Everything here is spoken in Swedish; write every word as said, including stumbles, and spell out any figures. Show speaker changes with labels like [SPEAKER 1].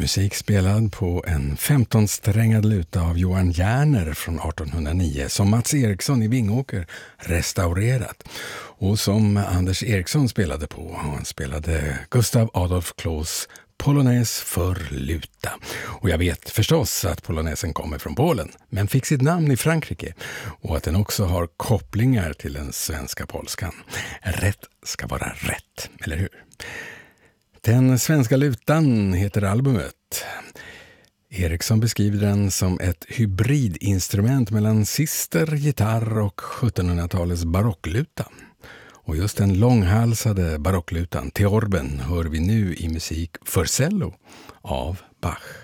[SPEAKER 1] Musik spelad på en femton-strängad luta av Johan Järner från artonhundranio som Mats Eriksson i Vingåker restaurerat och som Anders Eriksson spelade på. Han spelade Gustav Adolf Kloos Polonäs för luta. Och jag vet förstås att polonäsen kommer från Polen men fick sitt namn i Frankrike och att den också har kopplingar till den svenska polskan. Rätt ska vara rätt, eller hur? Den svenska lutan heter albumet. Eriksson beskriver den som ett hybridinstrument mellan sister, gitarr och sjuttonhundratalets barockluta. Och just den långhalsade barocklutan, Theorben, hör vi nu i musik för cello av Bach.